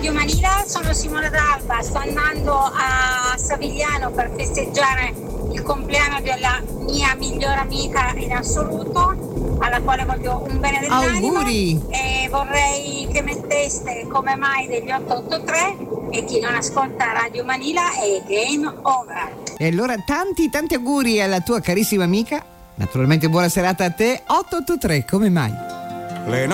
Radio Manila, sono Simona D'Alba, sto andando a Savigliano per festeggiare il compleanno della mia migliore amica in assoluto, alla quale voglio un bene dell'anima. Auguri! E vorrei che metteste Come mai degli 883, e chi non ascolta Radio Manila è game over. E allora tanti auguri alla tua carissima amica. Naturalmente buona serata a te. 883, come mai?